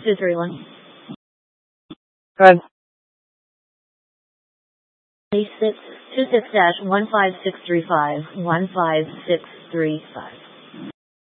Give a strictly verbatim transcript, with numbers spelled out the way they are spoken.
two three one. Good. six two six dash one five six three five one five six three five.